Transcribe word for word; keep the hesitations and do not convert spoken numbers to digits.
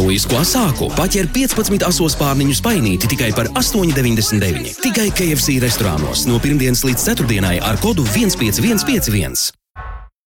heroisko sāku. Paķer piecpadsmit asos pārniņu spainīti tikai par astoņi deviņdesmit deviņi. Tikai K F C restorānos no pirmdienas līdz ceturtdienai ar kodu viens pieci viens pieci viens.